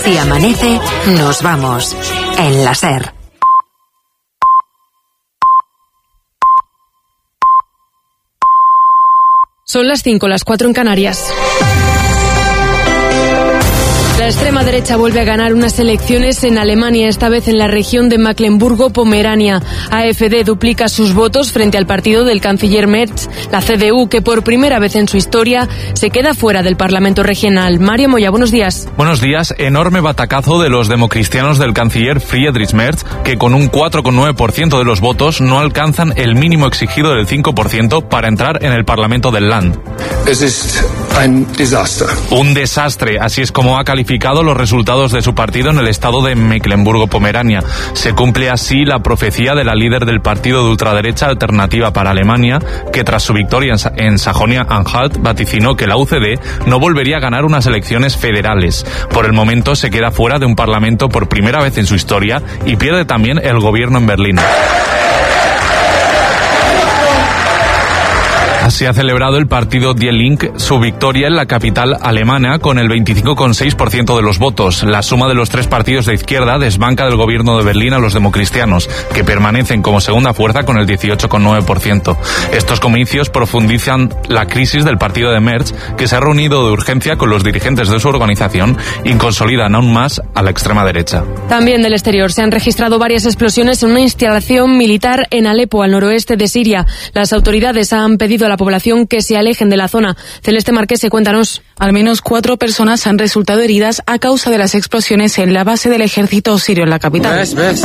Si amanece, nos vamos. En la SER. Son las 5, las 4 en Canarias. La extrema derecha vuelve a ganar unas elecciones en Alemania, esta vez en la región de Mecklemburgo-Pomerania. AfD duplica sus votos frente al partido del canciller Merz, la CDU, que por primera vez en su historia se queda fuera del Parlamento regional. Mario Moya, buenos días. Buenos días. Enorme batacazo de los democristianos del canciller Friedrich Merz, que con un 4,9% de los votos no alcanzan el mínimo exigido del 5% para entrar en el Parlamento del Land. Un desastre, así es como ha calificado los resultados de su partido en el estado de Mecklemburgo-Pomerania. Se cumple así la profecía de la líder del partido de ultraderecha Alternativa para Alemania, que tras su victoria en Sajonia-Anhalt vaticinó que la UCD no volvería a ganar unas elecciones federales. Por el momento se queda fuera de un parlamento por primera vez en su historia y pierde también el gobierno en Berlín. Así ha celebrado el partido Die Linke su victoria en la capital alemana con el 25,6% de los votos. La suma de los tres partidos de izquierda desbanca del gobierno de Berlín a los democristianos, que permanecen como segunda fuerza con el 18,9%. Estos comicios profundizan la crisis del partido de Merz, que se ha reunido de urgencia con los dirigentes de su organización y consolidan aún más a la extrema derecha. También del exterior se han registrado varias explosiones en una instalación militar en Alepo, al noroeste de Siria. Las autoridades han pedido a la población que se alejen de la zona. Celeste Marquese, cuéntanos. Al menos 4 personas han resultado heridas a causa de las explosiones en la base del ejército sirio en la capital.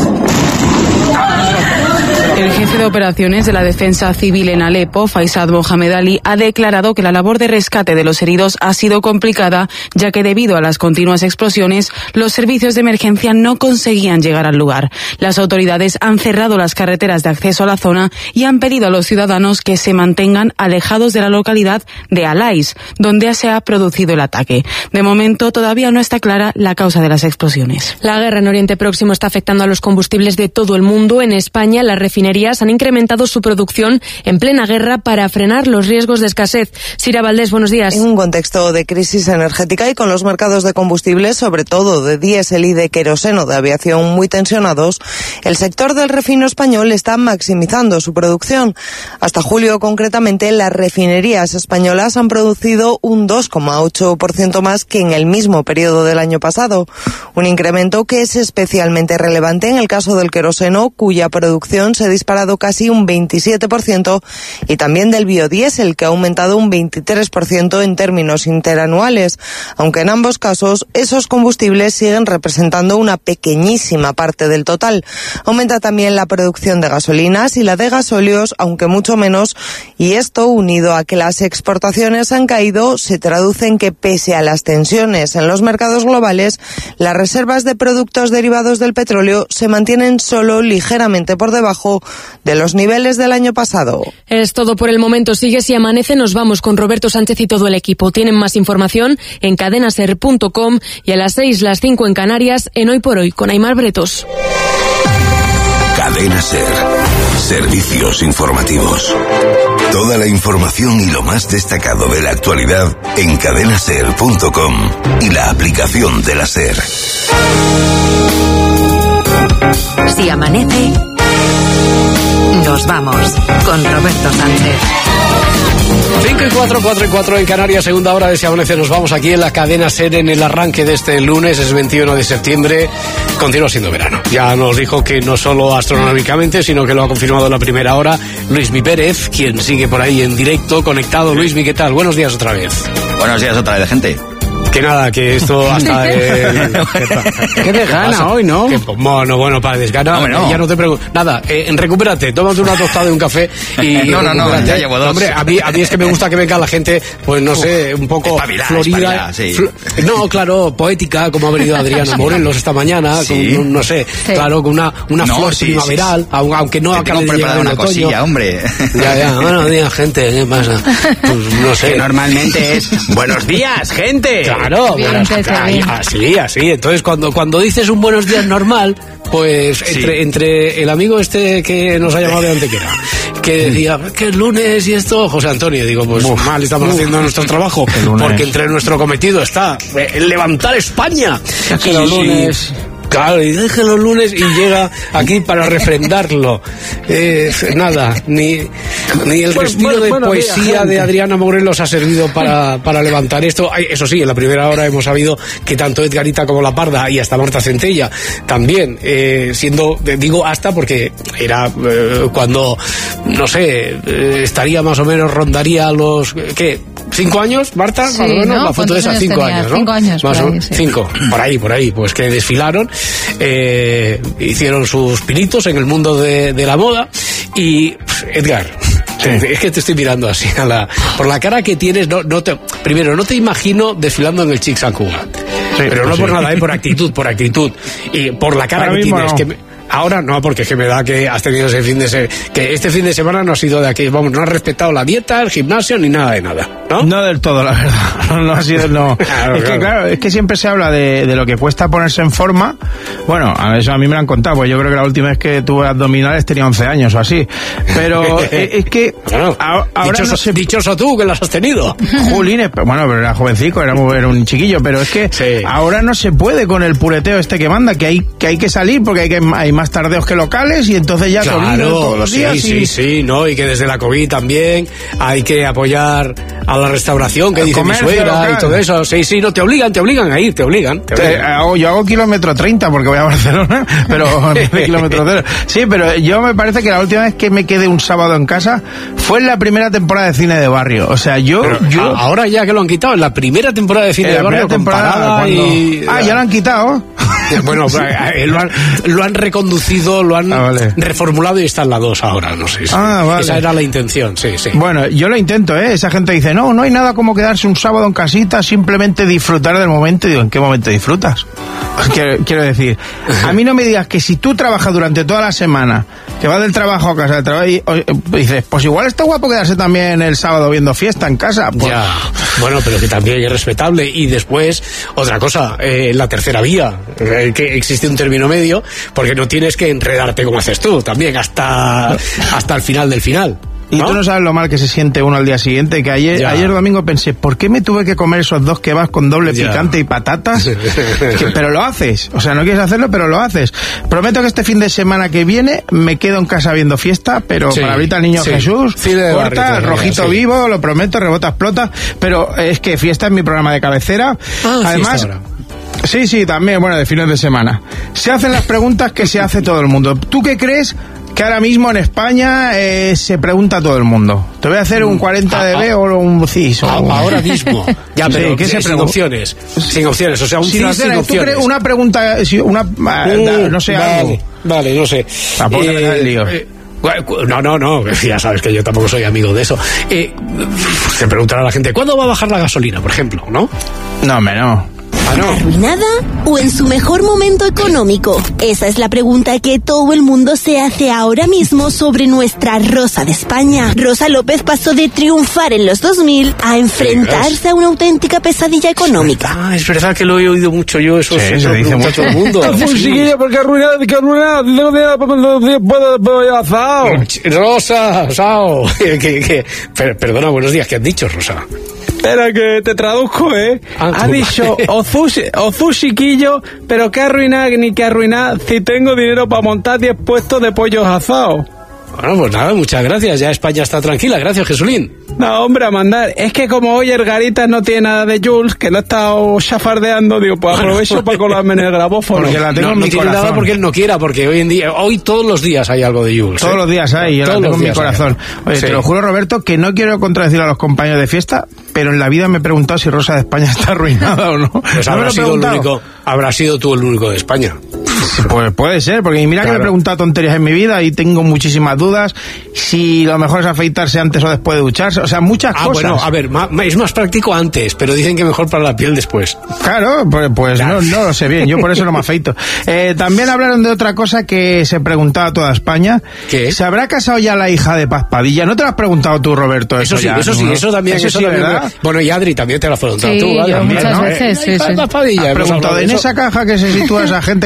El jefe de operaciones de la defensa civil en Alepo, Faisal Mohamed Ali, ha declarado que la labor de rescate de los heridos ha sido complicada, ya que debido a las continuas explosiones, los servicios de emergencia no conseguían llegar al lugar. Las autoridades han cerrado las carreteras de acceso a la zona y han pedido a los ciudadanos que se mantengan alejados de la localidad de Alais, donde se ha producido el ataque. De momento, todavía no está clara la causa de las explosiones. La guerra en Oriente Próximo está afectando a los combustibles de todo el mundo. En España, las refinerías han incrementado su producción en plena guerra para frenar los riesgos de escasez. Sira Valdés, buenos días. En un contexto de crisis energética y con los mercados de combustibles, sobre todo de diésel y de queroseno de aviación muy tensionados, el sector del refino español está maximizando su producción. Hasta julio, concretamente, las refinerías españolas han producido un 2,8% más que en el mismo periodo del año pasado. Un incremento que es especialmente relevante en el caso del queroseno, cuya producción se ha disparado casi un 27%, y también del biodiesel, que ha aumentado un 23% en términos interanuales, aunque en ambos casos esos combustibles siguen representando una pequeñísima parte del total. Aumenta también la producción de gasolinas y la de gasóleos, aunque mucho menos, y esto, unido a que las exportaciones han caído, se traduce en que pese a las tensiones en los mercados globales, las reservas de productos derivados del petróleo se mantienen solo ligeramente por debajo de los niveles del año pasado. Es todo por el momento. Sigue Si Amanece. Nos vamos con Roberto Sánchez y todo el equipo. Tienen más información en cadenaser.com y a las 6, las 5 en Canarias, en Hoy por Hoy, con Aimar Bretos. Cadena Ser. Servicios informativos. Toda la información y lo más destacado de la actualidad en cadenaser.com y la aplicación de la SER. Si amanece, nos vamos con Roberto Sánchez. 5 y 4, 4 y 4 en Canarias, segunda hora de Si Amanece. Nos vamos aquí en la cadena SER en el arranque de este lunes, es 21 de septiembre. Continúa siendo verano. Ya nos dijo que no solo astronómicamente, sino que lo ha confirmado en la primera hora Luismi Pérez, quien sigue por ahí en directo, conectado. Luismi, ¿qué tal? Buenos días otra vez. Buenos días otra vez, gente. Que nada, que esto hasta... ¿Qué desgana hoy, no? Bueno, para desgana, no. Ya no te pregunto. Nada, recupérate, tómate una tostada y un café y... No, ya llevo 2. Hombre, a mí es que me gusta que venga la gente, pues no sé, un poco florida. Sí. No, claro, poética, como ha venido Adriano Morelos esta mañana, sí. Con, no sé, sí. Claro, con una flor primaveral, aunque no acabe de llegar una el otoño. Cosilla, hombre. Ya, buenos días, gente, ¿qué pasa? Pues no sé. Que normalmente es, buenos días, gente. Claro, así. Entonces, cuando dices un buenos días normal, pues entre el amigo este que nos ha llamado de Antequera, que decía que es lunes y esto, José Antonio, digo, pues mal estamos haciendo nuestro trabajo, porque entre nuestro cometido está el levantar España. Que los lunes... Claro, y deje los lunes y llega aquí para refrendarlo. Nada, ni el respiro de poesía de Adriana Morelos ha servido para levantar esto. Eso sí, en la primera hora hemos sabido que tanto Edgarita como La Parda y hasta Marta Centella también, siendo, digo hasta porque era cuando, no sé, estaría más o menos, rondaría los, ¿qué? ¿5 años, Marta? Sí, más o menos, ¿no? la foto de esas 5 años, ¿no? 5 años, más por ahí, sí. 5, por ahí, pues que desfilaron, hicieron sus pinitos en el mundo de la moda y, Edgar, es que te estoy mirando así, por la cara que tienes, primero, no te imagino desfilando en el Chic Sant Cugat, pero no por nada, por actitud, y por la cara que tienes, no. Ahora no, porque es que me da que has tenido que este fin de semana no ha sido de aquí, vamos, no has respetado la dieta, el gimnasio, ni nada de nada, ¿no? No del todo, la verdad, no ha sido, no. Claro, es que siempre se habla de lo que cuesta ponerse en forma. Bueno, eso a mí me lo han contado, pues yo creo que la última vez que tuve abdominales tenía 11 años o así, pero es que bueno, ahora dichoso tú que las has tenido. Jolines, bueno, pero era jovencico, era un chiquillo, pero es que ahora no se puede con el puleteo este que manda, que hay que salir porque hay más tardeos que locales y entonces ya todos los días. Sí, no, y que desde la COVID también hay que apoyar a la restauración, que dice mi suegra local. Y todo eso. Sí, no, te obligan a ir, te obligan. Yo hago kilómetro 30 porque voy a Barcelona, pero kilómetro 0. Sí, pero yo me parece que la última vez que me quedé un sábado en casa fue en la primera temporada de cine de barrio. O sea, yo ahora ya que lo han quitado, en la primera temporada de cine de barrio ya lo han quitado. Bueno, lo han reconducido, lo han reformulado y está en la 2 ahora, no sé. Vale. Esa era la intención, sí. Bueno, yo lo intento, Esa gente dice, no hay nada como quedarse un sábado en casita, simplemente disfrutar del momento. Y digo, ¿en qué momento disfrutas? Quiero decir, a mí no me digas que si tú trabajas durante toda la semana, que vas del trabajo a casa, del trabajo, y dices, pues igual está guapo quedarse también el sábado viendo fiesta en casa. Pues... Ya, bueno, pero que también es respetable. Y después, otra cosa, la tercera vía, que existe un término medio, porque no tienes que enredarte como haces tú, también hasta el final del final. Y tú no sabes lo mal que se siente uno al día siguiente, que ayer domingo pensé, ¿por qué me tuve que comer esos 2 kebabs con doble picante y patatas? Pero lo haces, o sea, no quieres hacerlo, pero lo haces. Prometo que este fin de semana que viene me quedo en casa viendo fiesta, pero para ahorita el niño Jesús, corta, rojito vivo, lo prometo, rebota, explota, pero es que fiesta es mi programa de cabecera. Además... Sí, también, bueno, de fines de semana. Se hacen las preguntas que se hace todo el mundo. ¿Tú qué crees que ahora mismo en España se pregunta a todo el mundo? Te voy a hacer un 40dB o un CIS. Ahora mismo. Ya, pero ¿qué sin opciones? Sin opciones, o sea, un CIS sin opciones. ¿Tú crees una pregunta, no sé, algo? Vale, no sé. Tampoco te metas en lío. No, ya sabes que yo tampoco soy amigo de eso. Se preguntará a la gente, ¿cuándo va a bajar la gasolina, por ejemplo? ¿No? No, hombre, no. ¿Arruinada o en su mejor momento económico? Esa es la pregunta que todo el mundo se hace ahora mismo sobre nuestra Rosa de España. Rosa López pasó de triunfar en los 2000 a enfrentarse a una auténtica pesadilla económica. Es verdad que lo he oído mucho yo, eso se dice mucho todo el mundo. Porque arruinada, Rosa, Sao. Perdona, buenos días, ¿qué has dicho, Rosa? Espera que te traduzco, Ha dicho Ozu chiquillo, pero qué arruinar ni qué arruinar si tengo dinero para montar 10 puestos de pollos asados. Bueno, pues nada, muchas gracias. Ya España está tranquila. Gracias, Jesulín. No, hombre, a mandar. Es que como hoy Ergaritas no tiene nada de Jules, que lo he estado chafardeando, digo, pues aprovecho para colarme en el grabófono. Porque la tengo en mi tiene corazón. Nada porque él no quiera, porque hoy todos los días hay algo de Jules. Todos los días hay, yo la tengo en mi corazón. Oye, te lo juro, Roberto, que no quiero contradecir a los compañeros de fiesta, pero en la vida me he preguntado si Rosa de España está arruinada o no. Pues habrá sido tú el único de España. Pues puede ser, porque mira que me he preguntado tonterías en mi vida y tengo muchísimas dudas. Si lo mejor es afeitarse antes o después de ducharse, o sea, muchas cosas. Bueno, a ver, es más práctico antes, pero dicen que mejor para la piel después. Claro, pues claro. No lo sé bien, yo por eso no me afeito. También hablaron de otra cosa que se preguntaba a toda España. ¿Qué? ¿Se habrá casado ya la hija de Paz Padilla? ¿No te lo has preguntado tú, Roberto? Eso también. ¿Verdad? Bueno, y Adri, también te lo has preguntado tú, ¿vale? Muchas veces, Has preguntado en esa caja que se sitúa esa gente que es un poquito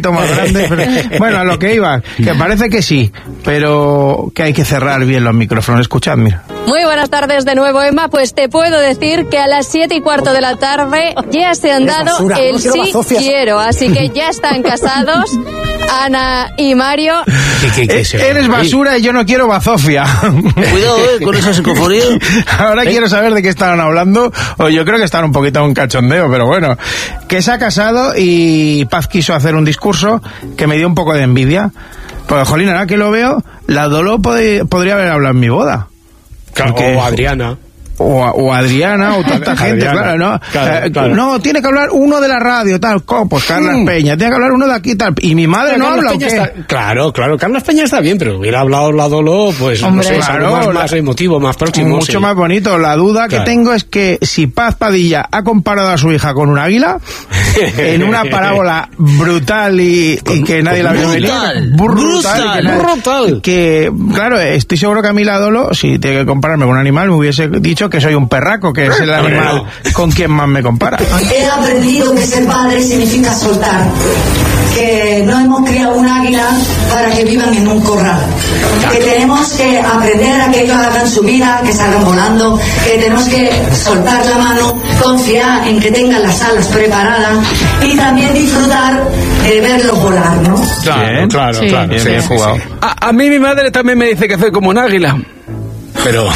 poquito más grande. Pero, bueno, a lo que iba, que parece que sí, pero que hay que cerrar bien los micrófonos. Escuchad, mira. Muy buenas tardes de nuevo, Emma. Pues te puedo decir que a las 7:15 de la tarde ya se han dado el sí quiero. Así que ya están casados Ana y Mario. Eres basura y yo no quiero bazofia. Cuidado, con esa psicofonía. Ahora quiero saber de qué estaban hablando. O yo creo que estaban un poquito en un cachondeo, pero bueno. Que se ha casado y Paz quiso hacer un discurso que me dio un poco de envidia. Pues, jolín, ahora que lo veo, la Dolo podría haber hablado en mi boda. Porque, o Adriana. O Adriana, o tanta gente, claro, ¿no? Claro. No, tiene que hablar uno de la radio, tal, pues Carlas Peña, tiene que hablar uno de aquí, tal, y mi madre pero no habla, ¿o qué? Claro, Carlas Peña está bien, pero hubiera hablado la Dolo, pues, hombre, no sé, claro, más emotivo, más próximo. Mucho más bonito. La duda que tengo es que si Paz Padilla ha comparado a su hija con un águila, en una parábola brutal y que nadie la vio venir. Brutal. Que, claro, estoy seguro que a mí la Dolo, si tiene que compararme con un animal, me hubiese dicho que soy un perraco, que es el animal con quien más me compara. He aprendido que ser padre significa soltar, que no hemos criado un águila para que vivan en un corral, que tenemos que aprender a que ellos hagan su vida, que salgan volando, que tenemos que soltar la mano, confiar en que tengan las alas preparadas y también disfrutar de verlos volar, ¿no? Claro. Bien jugado. Sí. A mí mi madre también me dice que soy como un águila. Pero,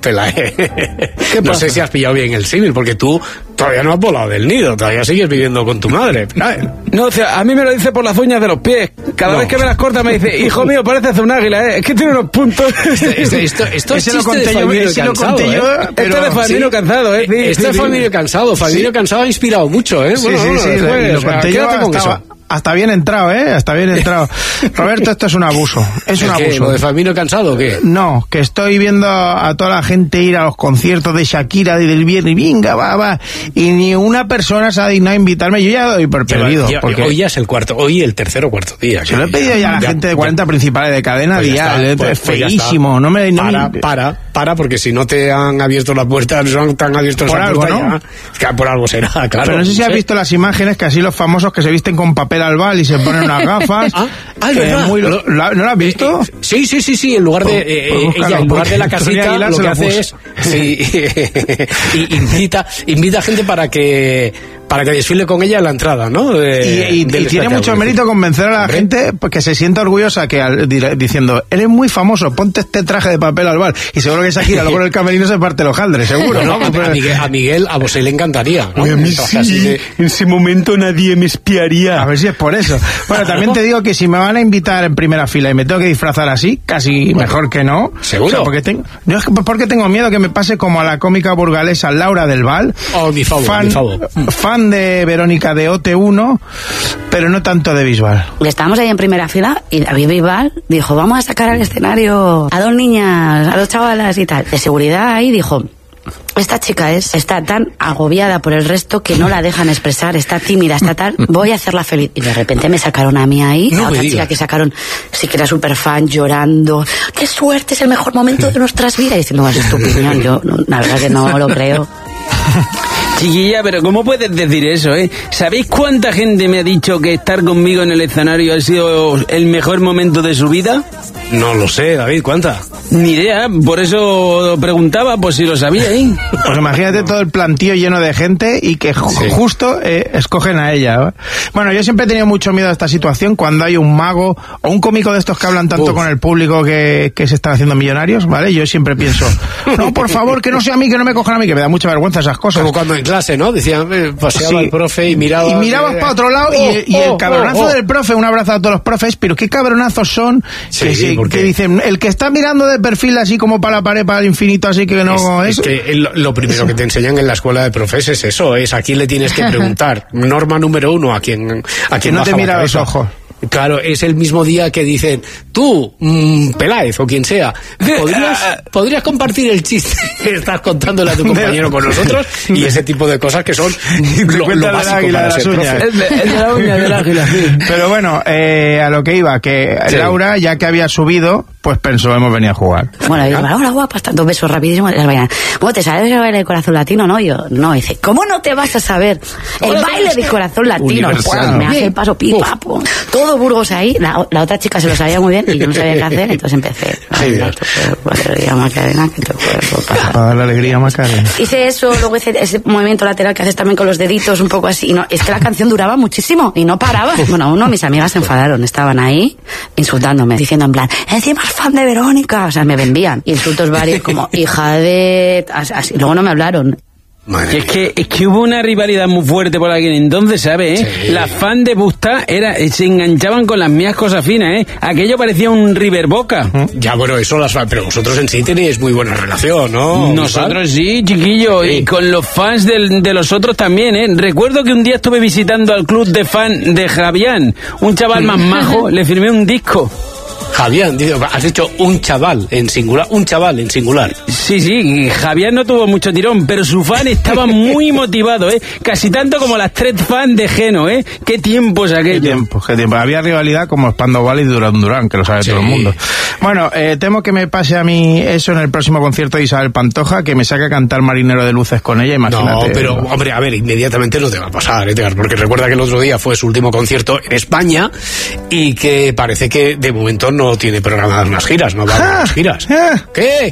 no sé si has pillado bien el símil, porque tú todavía no has volado del nido, todavía sigues viviendo con tu madre. No, o sea, a mí me lo dice por las uñas de los pies. Cada vez que me las corta me dice, hijo mío, pareces un águila, Es que tiene unos puntos. Esto es chiste de Famino Cansado, Esto es de Famino Cansado, Esto es Famino Cansado. Famino Cansado ha inspirado mucho, Sí, lo conté yo hasta bien entrado, hasta bien entrado. Roberto, esto es un abuso. Es un abuso. ¿Lo de Famino Cansado o qué? No, que estoy viendo a toda la gente ir a los conciertos de Shakira y del viernes, venga, va, y ni una persona se ha dignado a invitarme. Yo ya doy por perdido. Porque hoy ya es el tercer o cuarto día. Se lo he pedido ya a la gente de 40 principales de cadena dial. Es feísimo. No me Para, porque si no te han abierto la puerta, no te han abierto por algo, ¿no? Por algo será, claro. Pero no sé si has visto las imágenes que así los famosos que se visten con papel albal y se ponen unas gafas. ¿No lo has visto? Sí. En lugar de ella, en lugar de la casita, lo que hace es invita a gente para que desfile con ella en la entrada, ¿no? Y tiene mucho mérito convencer a la gente que se sienta orgullosa diciendo, eres muy famoso, ponte este traje de papel albal. Y seguro que Shakira luego en el camerino se parte los jaldres, seguro, ¿no? A Miguel, a vos le encantaría, ¿no? A mí sí, en ese momento nadie me espiaría. A ver si es por eso. Bueno, también te digo que si me van a invitar en primera fila y me tengo que disfrazar así, casi mejor que no. ¿Seguro? O sea, porque tengo miedo que me pase como a la cómica burgalesa Laura del Val. Mi favor. Fan de Verónica de OT1, pero no tanto de Bisbal. Estábamos ahí en primera fila y David Bisbal dijo, vamos a sacar al escenario a dos niñas, a dos chavalas y tal. De seguridad ahí dijo, esta chica está tan agobiada por el resto que no la dejan expresar, está tímida, está tal, voy a hacerla feliz. Y de repente me sacaron a mí ahí, a otra chica que sacaron, sí que era súper fan, llorando, qué suerte, es el mejor momento de nuestras vidas. Y diciendo, es tu opinión, yo la verdad que no lo creo. Chiquilla, pero ¿cómo puedes decir eso, ¿Sabéis cuánta gente me ha dicho que estar conmigo en el escenario ha sido el mejor momento de su vida? No lo sé, David, ¿cuánta? Ni idea, por eso preguntaba, pues si lo sabíais. Pues imagínate todo el plantío lleno de gente y que justo escogen a ella. Bueno, yo siempre he tenido mucho miedo a esta situación cuando hay un mago o un cómico de estos que hablan tanto con el público que se están haciendo millonarios, ¿vale? Yo siempre pienso, no, por favor, que no sea a mí, que no me cojan a mí, que me da mucha vergüenza esas cosas. Como cuando en clase, ¿no? Decían, paseaba el profe y miraba... Y mirabas para otro lado y el cabronazo del profe, un abrazo a todos los profes, pero qué cabronazos son que dicen, el que está mirando de perfil así como para la pared, para el infinito, así que no... Es que lo primero que te enseñan en la escuela de profes es eso, es a quién le tienes que preguntar. Norma número 1, a quien no te mira a los ojos. Claro, es el mismo día que dicen, tú, Peláez o quien sea, ¿podrías compartir el chiste que estás contándole a tu compañero con nosotros? Y ese tipo de cosas que son lo básico para ser profe. El de la uña del águila, sí. Pero bueno, a lo que iba, que sí. Laura, ya que había subido, pues pensó, hemos venido a jugar. Bueno, yo, hola guapas, tantos besos rapidísimos. Bueno, ¿te sabes el baile de corazón latino? No, yo, no, dice, ¿cómo no te vas a saber el baile de corazón latino? Pues, me hace el paso pipa, todo Burgos ahí, la otra chica se lo sabía muy bien y yo no sabía qué hacer, entonces empecé. Macarena, que te puedo pasar. Para dar la alegría a Macarena. Hice eso, luego hice ese movimiento lateral que haces también con los deditos, un poco así. Y no, es que la canción duraba muchísimo y no paraba. Bueno, mis amigas se enfadaron, estaban ahí insultándome, diciendo en plan, encima es fan de Verónica. O sea, me vendían insultos varios como hija de... Así. Luego no me hablaron. Es que hubo una rivalidad muy fuerte por aquí entonces, ¿sabes? Sí. Las fans de Busta se enganchaban con las mías cosas finas, ¿eh? Aquello parecía un River Boca. Ya, bueno, eso pero vosotros en sí tenéis muy buena relación, ¿no? Nosotros sí, chiquillo, sí. Y con los fans de los otros también, ¿eh? Recuerdo que un día estuve visitando al club de fan de Javián, un chaval más majo, le firmé un disco. Javián, has dicho un chaval en singular. Sí, Javián no tuvo mucho tirón, pero su fan estaba muy motivado, casi tanto como las 3 fans de Geno, qué tiempos aquello. Qué tiempo, había rivalidad como Spandau y Durán, que lo sabe todo el mundo. Bueno, temo que me pase a mí eso en el próximo concierto de Isabel Pantoja, que me saque a cantar Marinero de Luces con ella, imagínate. No, pero hombre, a ver, inmediatamente no te va a pasar, porque recuerda que el otro día fue su último concierto en España y que parece que de momento no tiene programadas unas giras, no va a haber unas giras. ¿Qué?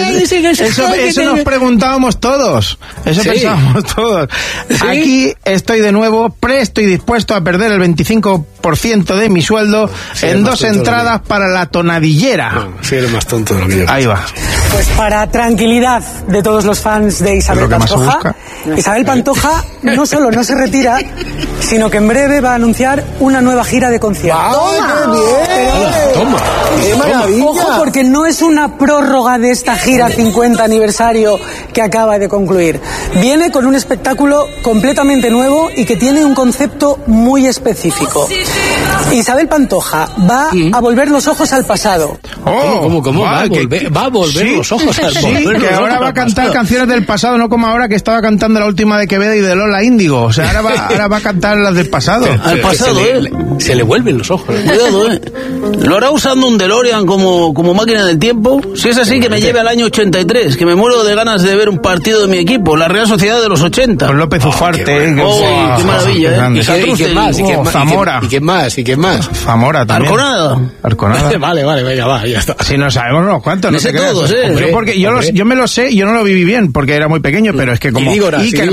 Eso nos preguntábamos todos. Eso pensábamos todos. ¿Sí? Aquí estoy de nuevo presto y dispuesto a perder el 25% de mi sueldo en 2 entradas para la Tonadillera. No, sí, eres más tonto de lo que yo. Ahí va. Pues para tranquilidad de todos los fans de Isabel Pantoja, Isabel Pantoja no solo no se retira, sino que en breve va a anunciar una nueva gira de conciertos. ¡Toma! ¡Qué maravilla! Ojo, porque no es una prórroga de esta gira 50 aniversario que acaba de concluir. Viene con un espectáculo completamente nuevo y que tiene un concepto muy específico. Isabel Pantoja va a volver los ojos al pasado. ¿Cómo? Va a volver los ojos al pasado. Sí, que ahora va a cantar canciones del pasado, no como ahora que estaba cantando la última de Quevedo y de Lola Índigo. O sea, ahora va a cantar las del pasado. Al pasado, se le vuelven los ojos. Cuidado, ¿Lo hará usando un DeLorean como máquina del tiempo? Si es así, que me lleve al año 83, que me muero de ganas de ver un partido de mi equipo, la Real Sociedad de los 80. Con López Ufarte. Qué maravilla, ¿Y quién más? Zamora. ¿Y quién más? Zamora también. Arconada. Vale, venga, va, ya está. Si no sabemos unos cuantos, no sé todos, porque yo me lo sé, yo no lo viví bien, porque era muy pequeño, pero es que como Iker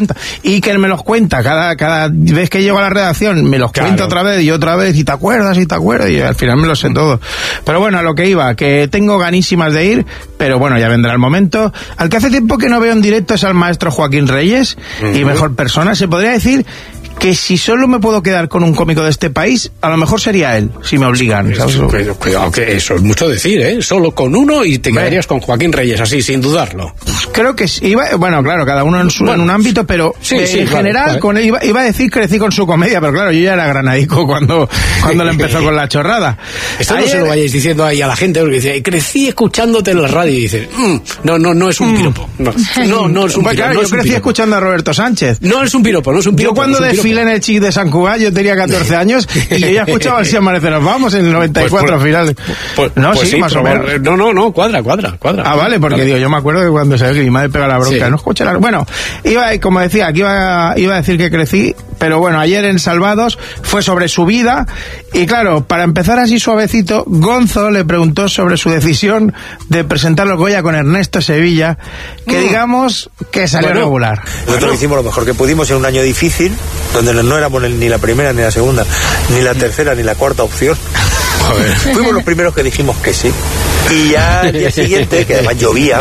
me los cuenta, cada vez que llego a la redacción, me los cuenta otra vez, y te acuerdas, y al final me lo sé todo. Pero bueno, a lo que iba, que tengo ganísimas de ir, pero bueno, ya vendrá el momento. Al que hace tiempo que no veo en directo es al maestro Joaquín Reyes, y mejor persona, se podría decir que si solo me puedo quedar con un cómico de este país, a lo mejor sería él, si me obligan. Cuidado, que eso es mucho decir, Solo con uno y te quedarías con Joaquín Reyes, así, sin dudarlo. Creo que sí. Bueno, claro, cada uno en un ámbito, pero en general, vale. Iba a decir crecí con su comedia, pero claro, yo ya era granadico cuando le empezó con la chorrada. Esto no se lo vayáis diciendo ahí a la gente, porque dice, crecí escuchándote en la radio, y dice, no es un piropo. No es un piropo. Claro, yo crecí escuchando a Roberto Sánchez. No es un piropo. Yo cuando desfilé en el Chic de San Cugat, yo tenía 14 años y yo ya escuchaba el Si amanece nos vamos en el 94 final. Sí, más o menos. No, cuadra. Ah, vale, porque yo me acuerdo que cuando se ve que mi madre pega la bronca, no escucha la... Bueno, como decía, aquí iba a decir que crecí, pero bueno, ayer en Salvados fue sobre su vida y claro, para empezar así suavecito, Gonzo le preguntó sobre su decisión de presentar los Goya con Ernesto Sevilla, que digamos que salió regular. Nosotros hicimos lo mejor que pudimos en un año difícil, donde no éramos ni la primera, ni la segunda, ni la tercera, ni la cuarta opción. Fuimos los primeros que dijimos que sí. Y ya al día siguiente, que además llovía,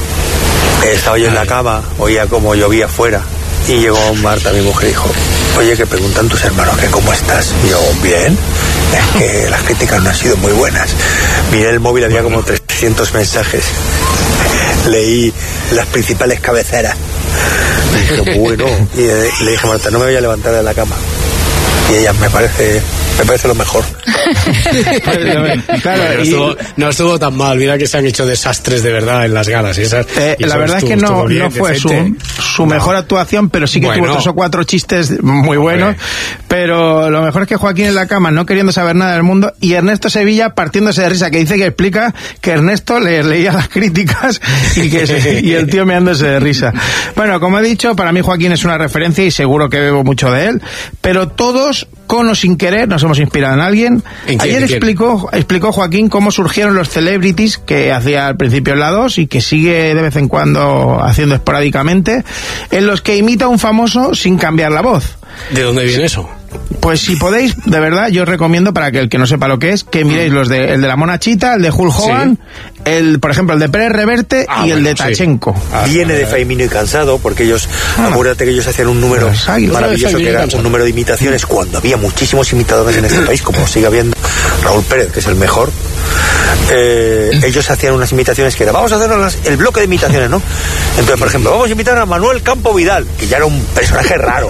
estaba yo en la cama, oía como llovía fuera, y llegó Marta, mi mujer, y dijo, oye, que preguntan tus hermanos que cómo estás. Y yo, bien, es que las críticas no han sido muy buenas. Miré el móvil, había como 300 mensajes. Leí las principales cabeceras. Y dije, bueno, y le dije a Marta, no me voy a levantar de la cama. Y ella, me parece Me parece lo mejor. Claro, no estuvo tan mal. Mira que se han hecho desastres de verdad en las galas. La verdad es que no fue su mejor actuación, pero sí que tuvo 3 o 4 chistes muy buenos. Pero lo mejor es que Joaquín en la cama, no queriendo saber nada del mundo, y Ernesto Sevilla partiéndose de risa, que dice que explica que Ernesto le leía las críticas y el tío meándose de risa. Bueno, como he dicho, para mí Joaquín es una referencia y seguro que bebo mucho de él, pero todos, con o sin querer, nos hemos inspirado en alguien. Ayer explicó Joaquín cómo surgieron los celebrities que hacía al principio en la 2 y que sigue de vez en cuando haciendo esporádicamente, en los que imita a un famoso sin cambiar la voz. ¿De dónde viene eso? Pues si podéis, de verdad, yo os recomiendo, para que el que no sepa lo que es, que miréis el de la Monachita, el de Hulk Hogan, por ejemplo, el de Pérez Reverte y el de Tachenko. Viene de Faimino y Cansado, porque ellos, acuérdate que ellos hacían un número maravilloso, que era un número de imitaciones, cuando había muchísimos imitadores en este país, como sigue habiendo Raúl Pérez, que es el mejor. Ellos hacían unas imitaciones que era, vamos a hacer el bloque de imitaciones, ¿no? Entonces, por ejemplo, vamos a imitar a Manuel Campo Vidal, que ya era un personaje raro.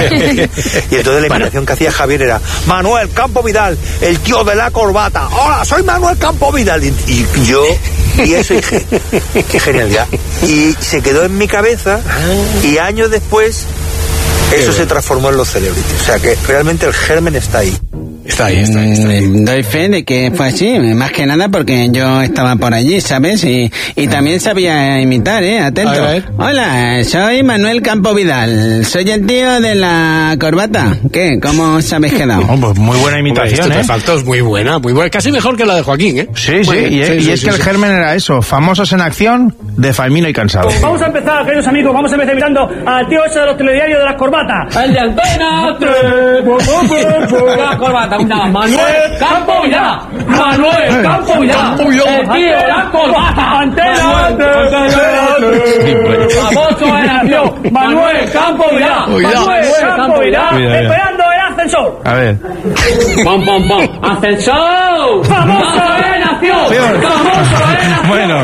Y entonces la imitación que hacía Javier era, Manuel Campo Vidal, el tío de la corbata. Hola, soy Manuel Campo Vidal. Y yo y eso dije, qué genialidad. Y se quedó en mi cabeza, y años después eso se transformó en los celebrities. O sea que realmente el germen está ahí. Está ahí. Doy fe de que fue así, más que nada porque yo estaba por allí, ¿sabes? Y también sabía imitar, atento. A ver. Hola, soy Manuel Campo Vidal, soy el tío de la corbata. ¿Qué? ¿Cómo os habéis quedado? Pues muy buena imitación, Estupefactos, muy buena, casi mejor que la de Joaquín, Sí, y es que el germen era eso, famosos en acción, de Faimino y Cansado. Vamos a empezar, queridos amigos, vamos a empezar imitando al tío ese de los telediarios de las corbatas. El de Antena 3, la corbata. Manuel Campo Vidal, Manuel Campo Vidal, el tío de la corbata, Antena 3, famoso en acción, Manuel Campo Vidal, Manuel Campo Vidal, esperando el ascensor. A ver. Pam, pam, pam, ascensor, famoso en acción, famoso en acción. Bueno,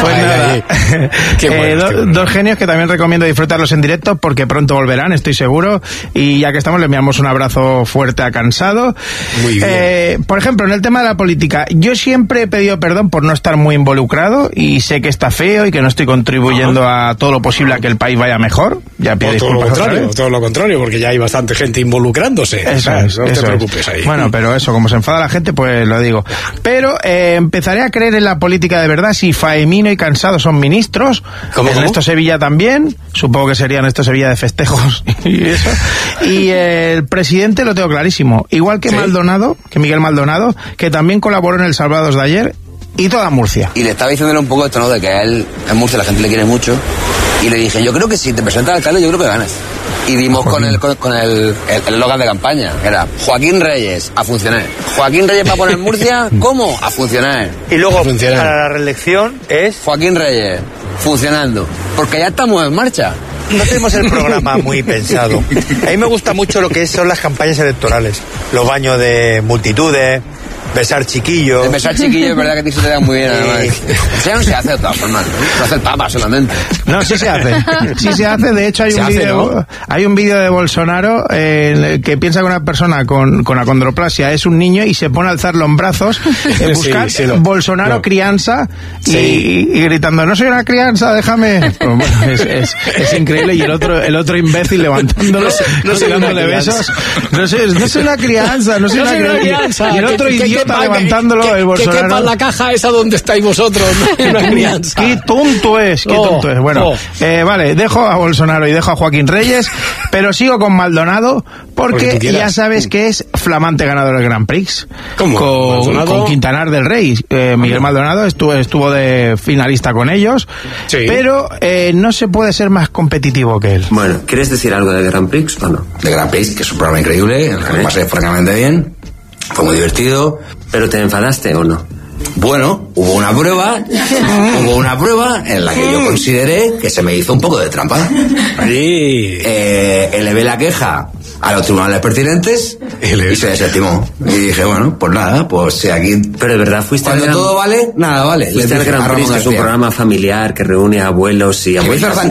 pues nada. Dos genios que también recomiendo disfrutarlos en directo porque pronto volverán, estoy seguro. Y ya que estamos, le enviamos un abrazo fuerte a Cansado. Muy bien. Por ejemplo, en el tema de la política, yo siempre he pedido perdón por no estar muy involucrado y sé que está feo y que no estoy contribuyendo a todo lo posible a que el país vaya mejor. Ya pido disculpas. Todo lo contrario, porque ya hay bastante gente involucrándose. No te preocupes ahí. Bueno, pero eso, como se enfada la gente, pues lo digo. Pero empezaré a creer en la política de verdad si Faimino y Cansado son ministros. Ernesto Sevilla también. Supongo que sería Ernesto Sevilla de festejos y eso. Y el presidente lo tengo clarísimo. Igual que Miguel Maldonado, que también colaboró en el Salvados de ayer, y toda Murcia. Y le estaba diciéndole un poco esto, ¿no? De que a él, en Murcia, la gente le quiere mucho. Y le dije, yo creo que si te presentas alcalde, yo creo que ganas. Y dimos con el eslogan de campaña. Era Joaquín Reyes, a funcionar. Joaquín Reyes va a poner Murcia, ¿cómo? A funcionar. Y luego, para la reelección, es Joaquín Reyes, funcionando. Porque ya estamos en marcha. No tenemos el programa muy pensado. A mí me gusta mucho lo que son las campañas electorales. Los baños de multitudes, besar chiquillos. El besar chiquillos es verdad que se te da muy bien, además. Ya no se hace de todas formas, ¿no? Lo hace el Papa solamente. No, sí se hace. Sí se hace. De hecho, hay un vídeo de Bolsonaro que piensa que una persona con acondroplasia es un niño y se pone a alzarlo en brazos, buscar Bolsonaro crianza y gritando, no soy una crianza, déjame. Pues bueno, es increíble. Y el otro imbécil levantándolo, dándole besos. No soy una crianza, no soy una crianza. Y el otro idiota levantándolo, el Bolsonaro. Que quepa la caja esa donde estáis vosotros, no una crianza. Qué tonto es. Bueno, vale, dejo a Bolsonaro y dejo a Joaquín Reyes, pero sigo con Maldonado porque ya sabes que es flamante ganador del Grand Prix. Con Quintanar del Rey. Miguel Maldonado estuvo de finalista con ellos, pero no se puede ser más competitivo que él. Bueno, ¿quieres decir algo del Grand Prix o no? De Grand Prix, que es un programa increíble, el que me pasé francamente bien, fue muy divertido. ¿Pero te enfadaste o no? Bueno, hubo una prueba en la que yo consideré que se me hizo un poco de trampa. Sí. Elevé la queja a los tribunales pertinentes y se desestimó. Y dije, bueno, pues nada, pues si aquí... Pero de verdad fuiste cuando todo vale, nada vale. Fuiste al Gran Prix, que es un programa familiar que reúne a abuelos y abuelas. Que me hizo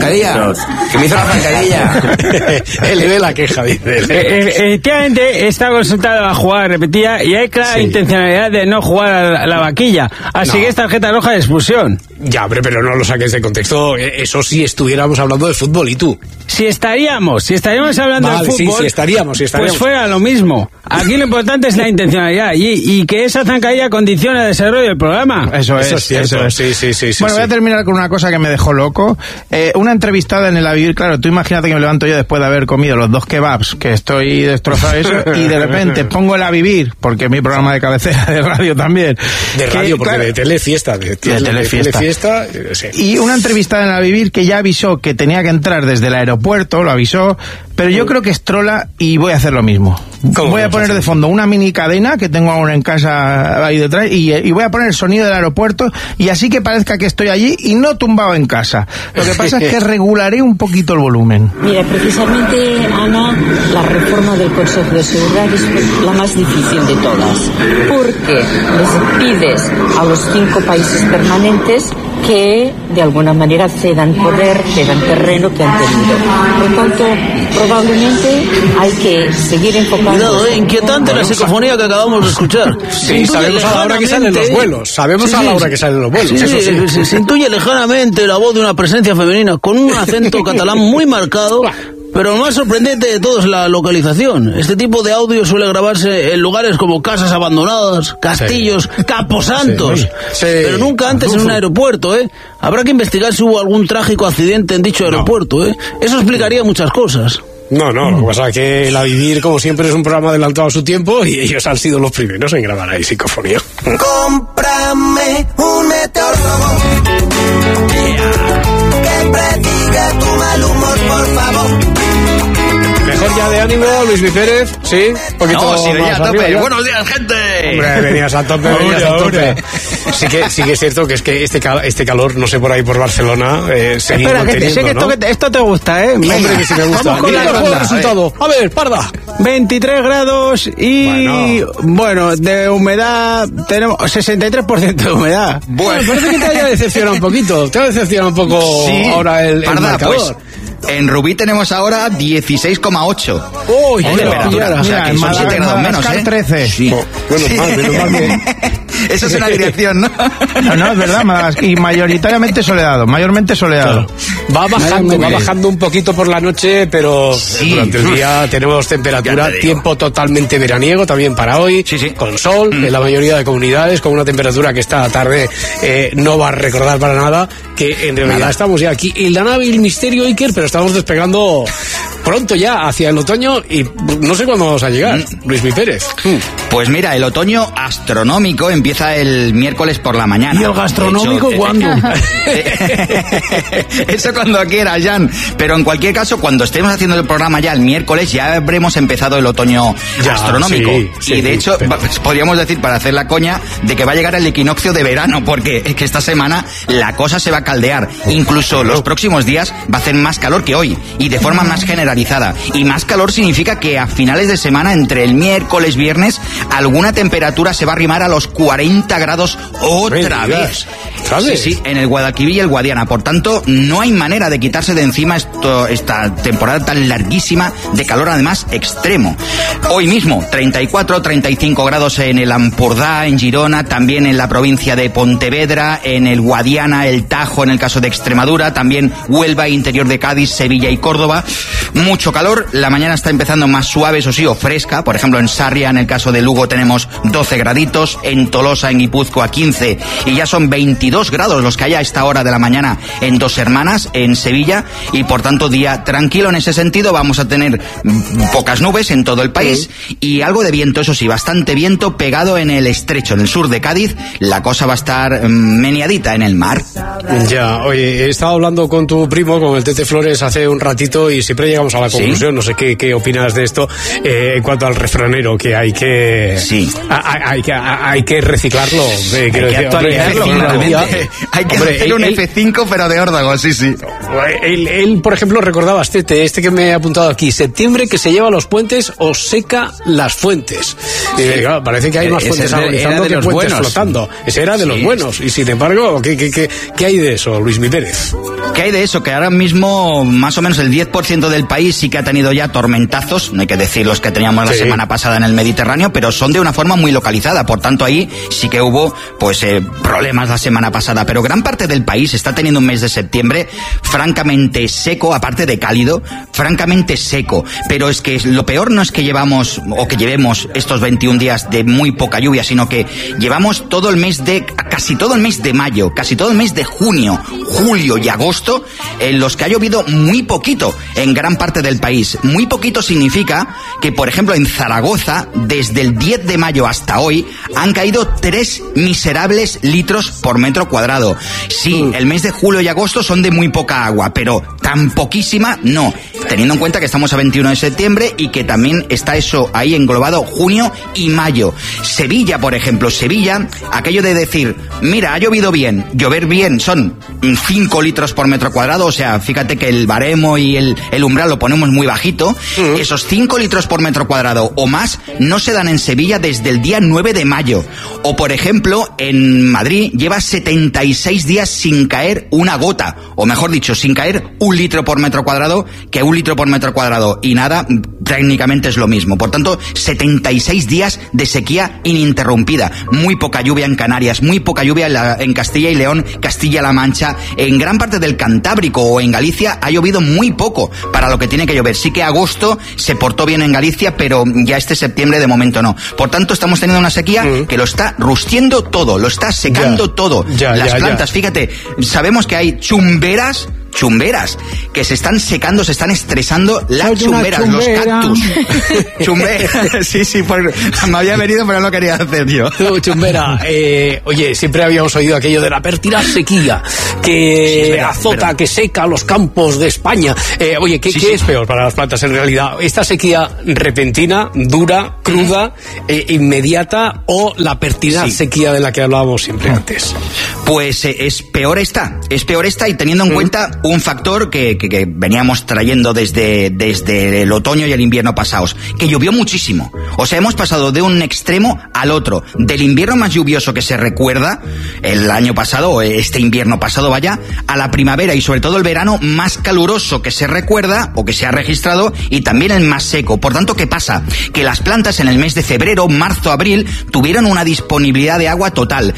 la zancadilla. Él ve la queja, dice. Efectivamente, esta consulta la jugada repetida y hay clara intencionalidad de no jugar a la vaquilla. Así que es tarjeta roja de expulsión. Ya, pero no lo saques de contexto. Eso sí estuviéramos hablando de fútbol, ¿y tú? Si estaríamos hablando de fútbol, sí, si estaríamos. Pues fuera lo mismo. Aquí lo importante es la intencionalidad y que esa zancadilla condiciona el desarrollo del programa. Eso es cierto. Sí. Bueno, voy a terminar con una cosa que me dejó loco. Una entrevistada en el A Vivir, claro, tú imagínate que me levanto yo después de haber comido los 2 kebabs, que estoy destrozado eso, y de repente pongo el A Vivir, porque es mi programa de cabecera de radio también. De radio, porque claro, de Telefiesta. De Telefiesta, sí. Y una entrevistada en el A Vivir que ya avisó que tenía que entrar desde el aeropuerto, lo avisó, pero yo creo que es trola y voy a hacer lo mismo. Voy a poner de fondo una mini cadena que tengo aún en casa ahí detrás y voy a poner el sonido del aeropuerto y así que parezca que estoy allí y no tumbado en casa. Lo que pasa es que regularé un poquito el volumen. Mira, precisamente, Ana, la reforma del Consejo de Seguridad es la más difícil de todas, porque les pides a los 5 países permanentes que de alguna manera cedan poder, cedan terreno que han tenido. Por lo tanto, probablemente hay que seguir enfocando... Cuidado, inquietante la psicofonía que acabamos de escuchar. Sí, sabemos a la hora que salen los vuelos. Sabemos a la hora que salen los vuelos. Se intuye lejanamente la voz de una presencia femenina con un acento catalán muy marcado. Pero lo más sorprendente de todo es la localización. Este tipo de audio suele grabarse en lugares como casas abandonadas, castillos, camposantos. Pero nunca antes en un aeropuerto, ¿eh? Habrá que investigar si hubo algún trágico accidente en dicho aeropuerto, ¿eh? Eso explicaría muchas cosas. No, lo que pasa es que el A Vivir, como siempre, es un programa adelantado a su tiempo y ellos han sido los primeros en grabar ahí psicofonía. Cómprame un meteorólogo que prediga tu mal humor, por favor. Mejor ya de ánimo, Luis Mi Pérez, ¿sí? No, sí, ya a tope. Buenos días, gente. Hombre, venías a tope. Sí que es cierto que es que este calor, no sé por ahí por Barcelona, espera, que sé que esto te gusta, ¿eh? Hombre, que sí me gusta. Vamos con el resultado. A ver, Parda. 23 grados y, bueno, de humedad, tenemos 63% de humedad. Bueno, parece que te haya decepcionado un poquito. Te ha decepcionado un poco ahora el marcador. Pues, en Rubí tenemos ahora 16,8. ¡Uy! Temperatura. O sea, que son 7 grados menos, ¿eh? 13. Sí. Menos mal que... Eso es una dirección, ¿no? No, es verdad, y mayormente soleado. Claro. Va bajando un poquito por la noche, pero durante el día tenemos temperatura, tiempo totalmente veraniego también para hoy, con sol en la mayoría de comunidades, con una temperatura que esta tarde no va a recordar para nada que en realidad estamos ya aquí en la nave El Misterio Iker, pero estamos despegando pronto ya hacia el otoño y no sé cuándo vamos a llegar, Luis Mi Pérez. Pues mira, el otoño astronómico empieza el miércoles por la mañana. ¿Y el gastronómico cuándo? Eso cuando quieras, Jan. Pero en cualquier caso, cuando estemos haciendo el programa ya el miércoles, ya habremos empezado el otoño astronómico. Y de hecho, podríamos decir, para hacer la coña, de que va a llegar el equinoccio de verano, porque es que esta semana la cosa se va a caldear. Incluso los próximos días va a hacer más calor que hoy, y de forma más generalizada. Y más calor significa que a finales de semana, entre el miércoles y viernes, alguna temperatura se va a arrimar a los 40 grados otra vez. ¿Sabes? Sí, en el Guadalquivir y el Guadiana. Por tanto, no hay manera de quitarse de encima esta temporada tan larguísima de calor, además extremo. Hoy mismo, 34, 35 grados en el Ampurdá, en Girona, también en la provincia de Pontevedra, en el Guadiana, el Tajo, en el caso de Extremadura, también Huelva, interior de Cádiz, Sevilla y Córdoba. Mucho calor, la mañana está empezando más suave, eso sí, o fresca. Por ejemplo, en Sarria, en el caso de Lugo, tenemos 12 graditos, en Tolosa, en Guipúzcoa, 15, y ya son 22 grados los que hay a esta hora de la mañana en Dos Hermanas, en Sevilla, y por tanto día tranquilo en ese sentido. Vamos a tener pocas nubes en todo el país y algo de viento, eso sí, bastante viento pegado en el estrecho, en el sur de Cádiz. La cosa va a estar meneadita en el mar. Ya, oye, he estado hablando con tu primo, con el Tete Flores, hace un ratito, y siempre llegamos llegamos a la conclusión, no sé qué opinas de esto, en cuanto al refranero, que hay que hay que reciclarlo, hay que actualizarlo, hay que hacer un F5 pero de órdago, sí. Él, por ejemplo, recordaba este que me he apuntado aquí: septiembre que se lleva los puentes o seca las fuentes. Claro, parece que hay más fuentes agonizando que puentes buenos flotando. Ese era de los buenos, y sin embargo, ¿qué hay de eso, Luis Mi Pérez? ¿Qué hay de eso? Que ahora mismo más o menos el 10% del país sí que ha tenido ya tormentazos, no hay que decir los que teníamos la semana pasada en el Mediterráneo, pero son de una forma muy localizada, por tanto ahí sí que hubo problemas la semana pasada, pero gran parte del país está teniendo un mes de septiembre francamente seco, aparte de cálido, francamente seco, pero es que lo peor no es que llevemos estos 21 días de muy poca lluvia, sino que llevamos casi todo el mes de mayo, casi todo el mes de junio, julio y agosto, en los que ha llovido muy poquito en gran parte del país. Muy poquito significa que, por ejemplo, en Zaragoza, desde el 10 de mayo hasta hoy, han caído 3 miserables litros por metro cuadrado. Sí, el mes de julio y agosto son de muy poca agua, pero tan poquísima no, teniendo en cuenta que estamos a 21 de septiembre y que también está eso ahí englobado junio y mayo. Sevilla, por ejemplo, aquello de decir, mira, ha llovido bien, llover bien son 5 litros por metro cuadrado, o sea, fíjate que el baremo y el umbral lo ponemos muy bajito, esos 5 litros por metro cuadrado o más no se dan en Sevilla desde el día 9 de mayo, o por ejemplo, en Madrid lleva 76 días sin caer una gota, o mejor dicho, sin caer 1 litro por metro cuadrado, que 1 litro por metro cuadrado y nada, técnicamente es lo mismo, por tanto, 76 días de sequía ininterrumpida, muy poca lluvia en Canarias, muy poca lluvia en Castilla y León, Castilla-La Mancha, en gran parte del Cantábrico o en Galicia ha llovido muy poco para lo que tiene que llover. Sí que agosto se portó bien en Galicia, pero ya este septiembre de momento no. Por tanto, estamos teniendo una sequía que lo está rustiendo todo, lo está secando todo. Las plantas, fíjate, sabemos que hay chumberas que se están secando, se están estresando, las chumberas, los cactus. Sí, me había venido, pero no lo quería hacer yo. Chumbera, oye, siempre habíamos oído aquello de la pértida sequía, que azota, que seca los campos de España. Oye, ¿qué es peor para las plantas en realidad? ¿Esta sequía repentina, dura, cruda, inmediata, o la pertinaz sequía de la que hablábamos siempre antes? Pues es peor esta, y teniendo en cuenta un factor que veníamos trayendo desde el otoño y el invierno pasados, que llovió muchísimo. O sea, hemos pasado de un extremo al otro, del invierno más lluvioso que se recuerda el año pasado, o este invierno pasado vaya, a la primavera y sobre todo el verano más caluroso que se recuerda o que se ha registrado, y también el más seco. Por tanto, ¿qué pasa? Que las plantas en el mes de febrero, marzo, abril tuvieron una disponibilidad de agua total,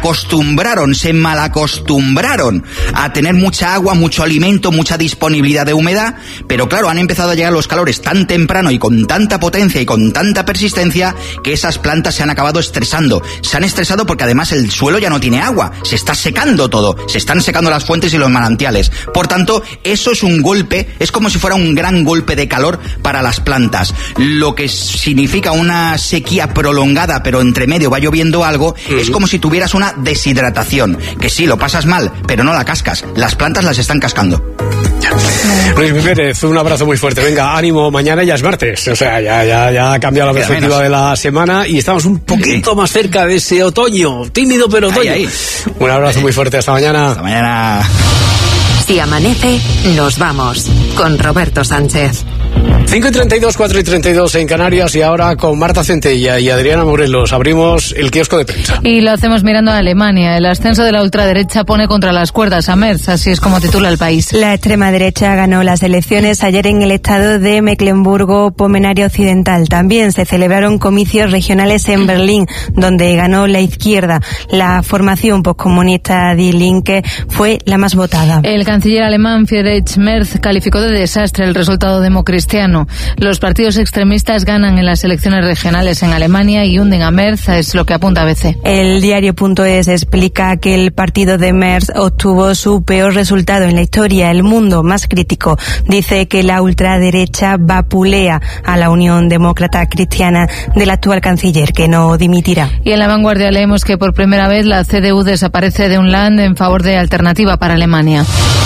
se malacostumbraron a tener mucha agua, mucho alimento, mucha disponibilidad de humedad, pero claro, han empezado a llegar los calores tan temprano y con tanta potencia y con tanta persistencia que esas plantas se han acabado estresando. Se han estresado porque además el suelo ya no tiene agua, se está secando todo, se están secando las fuentes y los manantiales. Por tanto, eso es un golpe, es como si fuera un gran golpe de calor para las plantas, lo que significa una sequía prolongada, pero entre medio va lloviendo algo. Es como si tuvieras una deshidratación, que sí, lo pasas mal, pero no la cascas, las plantas las están cascando. Luis Mi Pérez, un abrazo muy fuerte. Venga, ánimo, mañana ya es martes. O sea, ya ha cambiado la perspectiva de la semana y estamos un poquito más cerca de ese otoño. Tímido, pero otoño. Ahí. Un abrazo muy fuerte. Hasta mañana. Hasta mañana. Si amanece, nos vamos. Con Roberto Sánchez. 5:32, 4:32 en Canarias, y ahora con Marta Centella y Adriana Morelos abrimos el kiosco de prensa. Y lo hacemos mirando a Alemania. El ascenso de la ultraderecha pone contra las cuerdas a Merz, así es como titula el País. La extrema derecha ganó las elecciones ayer en el estado de Mecklemburgo-Pomerania Occidental. También se celebraron comicios regionales en Berlín, donde ganó la izquierda. La formación postcomunista Die Linke fue la más votada. El canciller alemán Friedrich Merz calificó de desastre el resultado democristiano. Los partidos extremistas ganan en las elecciones regionales en Alemania y hunden a Merz, es lo que apunta ABC. El diario.es explica que el partido de Merz obtuvo su peor resultado en la historia. El Mundo, más crítico, dice que la ultraderecha vapulea a la Unión Demócrata Cristiana del actual canciller, que no dimitirá. Y en La Vanguardia leemos que por primera vez la CDU desaparece de un land en favor de Alternativa para Alemania.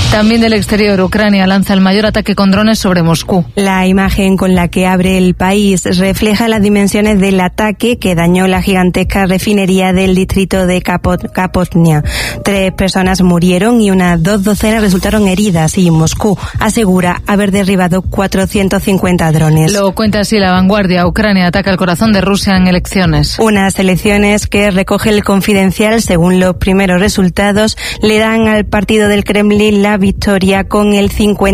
También del exterior, Ucrania lanza el mayor ataque con drones sobre Moscú. La imagen con la que abre El País refleja las dimensiones del ataque que dañó la gigantesca refinería del distrito de Kapotnia. 3 personas murieron y unas 2 docenas resultaron heridas, y Moscú asegura haber derribado 450 drones. Lo cuenta así La Vanguardia. Ucrania ataca el corazón de Rusia en elecciones. Unas elecciones que recoge El Confidencial, según los primeros resultados, le dan al partido del Kremlin la victoria con el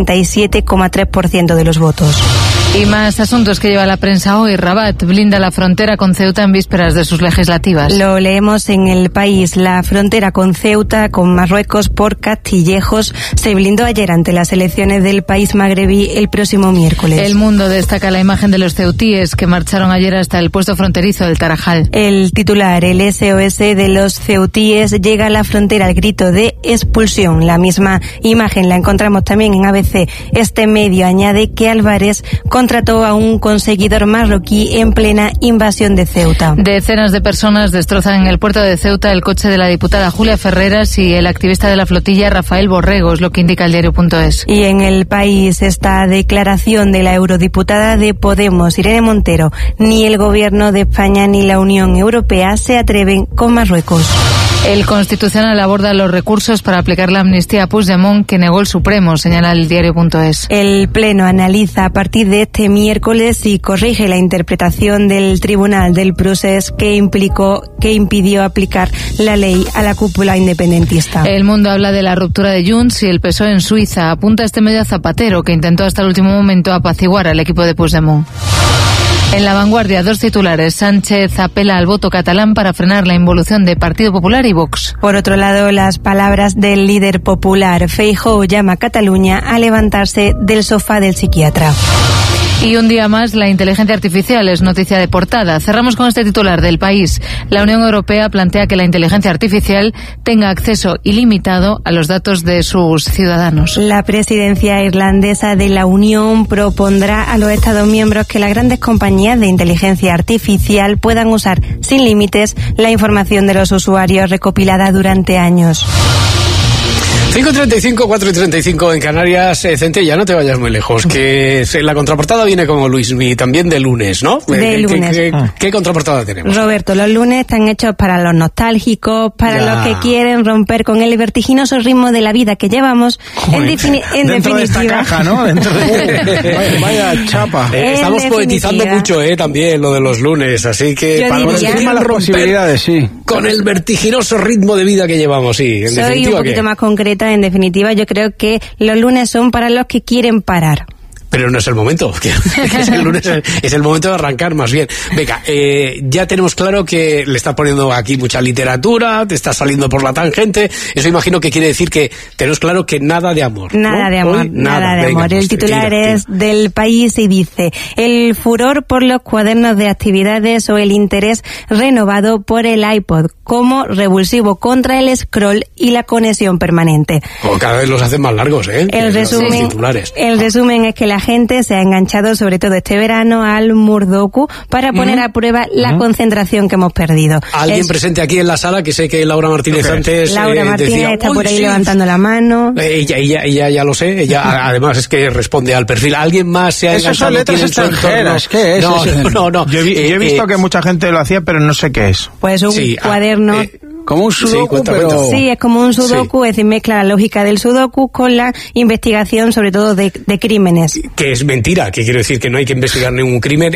57,3% de los votos. Y más asuntos que lleva la prensa hoy. Rabat blinda la frontera con Ceuta en vísperas de sus legislativas. Lo leemos en El País. La frontera con Ceuta, con Marruecos por Castillejos, se blindó ayer ante las elecciones del país magrebí el próximo miércoles. El Mundo destaca la imagen de los ceutíes que marcharon ayer hasta el puesto fronterizo del Tarajal. El titular, el SOS de los ceutíes llega a la frontera al grito de expulsión. La misma imagen la encontramos también en ABC. Este medio añade que Álvarez contrató a un conseguidor marroquí en plena invasión de Ceuta. Decenas de personas destrozan en el puerto de Ceuta el coche de la diputada Julia Ferreras y el activista de la flotilla Rafael Borrego, es lo que indica el diario.es. Y en El País, esta declaración de la eurodiputada de Podemos, Irene Montero: ni el gobierno de España ni la Unión Europea se atreven con Marruecos. El Constitucional aborda los recursos para aplicar la amnistía a Puigdemont que negó el Supremo, señala el diario.es. El Pleno analiza a partir de este miércoles y corrige la interpretación del Tribunal del Procés que impidió aplicar la ley a la cúpula independentista. El Mundo habla de la ruptura de Junts y el PSOE en Suiza. Apunta este medio a Zapatero, que intentó hasta el último momento apaciguar al equipo de Puigdemont. En La Vanguardia, 2 titulares. Sánchez apela al voto catalán para frenar la involución de Partido Popular y Vox. Por otro lado, las palabras del líder popular. Feijóo llama a Cataluña a levantarse del sofá del psiquiatra. Y un día más, la inteligencia artificial es noticia de portada. Cerramos con este titular del País. La Unión Europea plantea que la inteligencia artificial tenga acceso ilimitado a los datos de sus ciudadanos. La presidencia irlandesa de la Unión propondrá a los Estados miembros que las grandes compañías de inteligencia artificial puedan usar sin límites la información de los usuarios recopilada durante años. 5:35, 4:35 en Canarias. Centella, no te vayas muy lejos, que la contraportada viene como Luismi, también de lunes, ¿no? De lunes. ¿Qué contraportada tenemos? Roberto, los lunes están hechos para los nostálgicos, para los que quieren romper con el vertiginoso ritmo de la vida que llevamos. Joder, en dentro definitiva. de esta caja, ¿no? Dentro de... vaya chapa. Estamos poetizando mucho, también lo de los lunes, así que yo para los que quieran romper posibilidades, sí, con el vertiginoso ritmo de vida que llevamos, sí. En Soy definitiva, un poquito ¿qué? más concreta. En definitiva, yo creo que los lunes son para los que quieren parar. Pero no es el momento, que es el lunes, es el momento de arrancar más bien. Venga, ya tenemos claro que le estás poniendo aquí mucha literatura, te estás saliendo por la tangente, eso imagino que quiere decir que tenemos claro que nada de amor. Nada, ¿no? De amor, hoy, nada de amor. El titular es del País y dice: el furor por los cuadernos de actividades o el interés renovado por el iPod como revulsivo contra el scroll y la conexión permanente. Cada vez los hacen más largos, ¿eh? El resumen es que la gente se ha enganchado, sobre todo este verano, al Murdoku para poner a prueba la concentración que hemos perdido. Alguien presente aquí en la sala, que sé que Laura Martínez antes Laura Martínez decía, está por ahí levantando la mano. Ella ya lo sé, ella además es que responde al perfil. ¿Alguien más se ha enganchado? Esas son letras extranjeras, ¿qué es? No. Yo he visto que mucha gente lo hacía, pero no sé qué es. Pues un cuaderno... Como un sudoku, pero... Sí, es como un sudoku, es decir, mezcla la lógica del sudoku con la investigación, sobre todo de crímenes. Que es mentira, que quiero decir que no hay que investigar ningún crimen,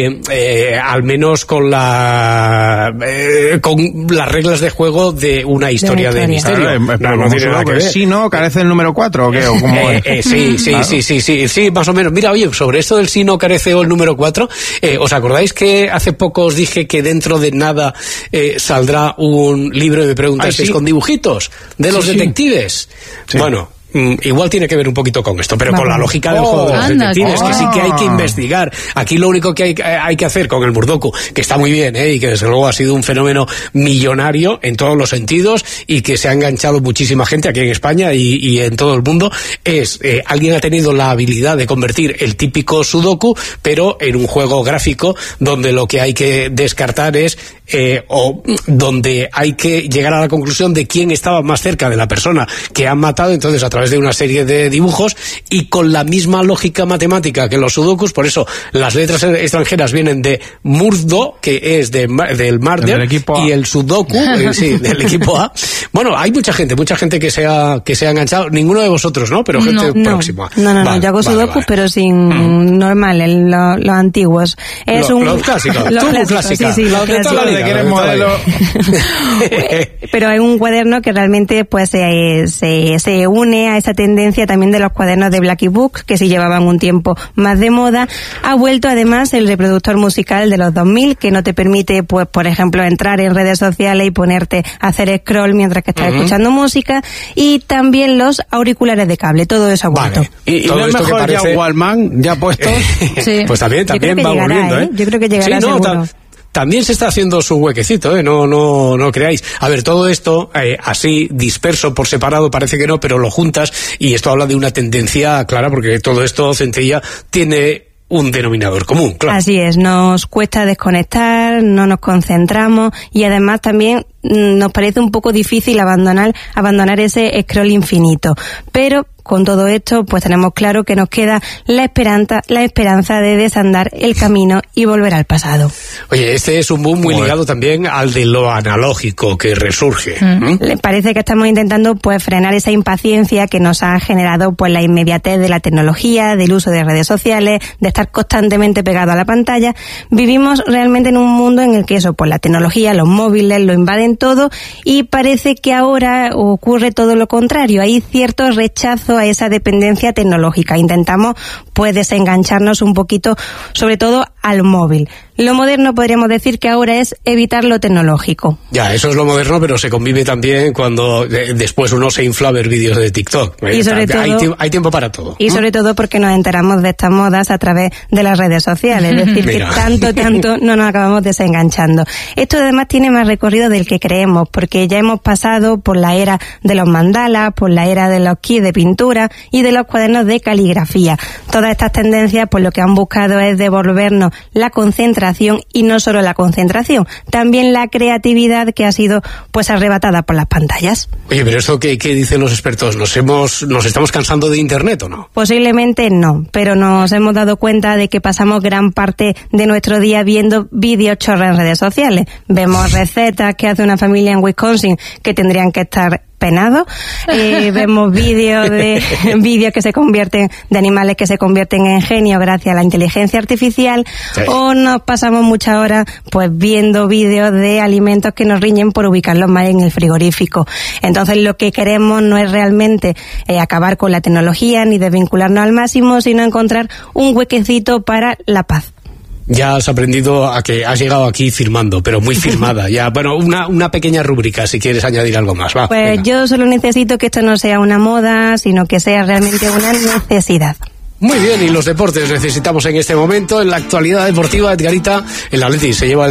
al menos con las reglas de juego de una historia de misterio. No tiene nada que ver. Sí, ¿no? ¿Carece el número 4 o qué? ¿O cómo es? Sí, más o menos. Mira, oye, sobre esto del sí no carece o el número 4, ¿os acordáis que hace poco os dije que dentro de nada saldrá un libro de preguntas con dibujitos de los detectives? Sí. Bueno, igual tiene que ver un poquito con esto, pero con la lógica del juego de los detectives, que sí que hay que investigar. Aquí lo único que hay que hacer con el Murdoku, que está muy bien, y que desde luego ha sido un fenómeno millonario en todos los sentidos y que se ha enganchado muchísima gente aquí en España y en todo el mundo, es alguien ha tenido la habilidad de convertir el típico Sudoku, pero en un juego gráfico donde lo que hay que descartar es o donde hay que llegar a la conclusión de quién estaba más cerca de la persona que han matado, entonces a través de una serie de dibujos y con la misma lógica matemática que los sudokus. Por eso las letras extranjeras vienen de Murdo, que es del Murder, y el sudoku, sí, del equipo A. Bueno, hay mucha gente que se ha enganchado. Ninguno de vosotros, ¿no? Pero gente próxima. No, yo hago sudokus, pero sin normal, los antiguos. Es los clásicos. Los clásicos. Sí, los clásicos. Que eres modelo. Pero hay un cuaderno que realmente pues se une a esa tendencia también de los cuadernos de Blacky Book, que sí llevaban un tiempo más de moda. Ha vuelto además el reproductor musical de los 2000, que no te permite, pues por ejemplo, entrar en redes sociales y ponerte a hacer scroll mientras que estás escuchando música, y también los auriculares de cable. Todo eso ha vuelto. Vale. ¿Y no es mejor ya Walkman ya puestos? Sí. Pues también va volviendo, ¿eh? Yo creo que llegará, seguro. También se está haciendo su huequecito, no creáis. A ver, todo esto, así, disperso por separado, parece que no, pero lo juntas, y esto habla de una tendencia clara, porque todo esto, Centella, tiene un denominador común, claro. Así es, nos cuesta desconectar, no nos concentramos, y además también nos parece un poco difícil abandonar ese scroll infinito. Pero con todo esto, pues tenemos claro que nos queda la esperanza de desandar el camino y volver al pasado. Oye, este es un boom muy ligado también al de lo analógico que resurge. Le parece que estamos intentando pues frenar esa impaciencia que nos ha generado pues la inmediatez de la tecnología, del uso de redes sociales, de estar constantemente pegado a la pantalla. Vivimos realmente en un mundo en el que eso, pues la tecnología, los móviles lo invaden todo, y parece que ahora ocurre todo lo contrario. Hay cierto rechazo a esa dependencia tecnológica. Intentamos pues desengancharnos un poquito, sobre todo al móvil. Lo moderno podríamos decir que ahora es evitar lo tecnológico. Ya, eso es lo moderno, pero se convive también cuando después uno se infla a ver vídeos de TikTok. Y sobre todo, hay tiempo para todo. Y sobre todo porque nos enteramos de estas modas a través de las redes sociales. Es decir, que tanto no nos acabamos desenganchando. Esto además tiene más recorrido del que creemos, porque ya hemos pasado por la era de los mandalas, por la era de los kits de pintura y de los cuadernos de caligrafía. Todas estas tendencias pues lo que han buscado es devolvernos la concentración, y no solo la concentración, también la creatividad que ha sido pues arrebatada por las pantallas. Oye, pero esto ¿qué dicen los expertos? ¿Nos estamos cansando de Internet o no? Posiblemente no, pero nos hemos dado cuenta de que pasamos gran parte de nuestro día viendo vídeos chorra en redes sociales. Vemos recetas que hace una familia en Wisconsin que tendrían que estar penado, vemos vídeos que se convierten, de animales que se convierten en genios gracias a la inteligencia artificial, o nos pasamos muchas horas pues viendo vídeos de alimentos que nos riñen por ubicarlos mal en el frigorífico. Entonces lo que queremos no es realmente acabar con la tecnología ni desvincularnos al máximo, sino encontrar un huequecito para la paz. Ya has aprendido a que has llegado aquí firmando, pero muy firmada. Ya, bueno, una pequeña rúbrica, si quieres añadir algo más. Va, pues venga. Yo solo necesito que esto no sea una moda, sino que sea realmente una necesidad. Muy bien, y los deportes necesitamos en este momento. En la actualidad deportiva, Edgarita, el Atleti se lleva el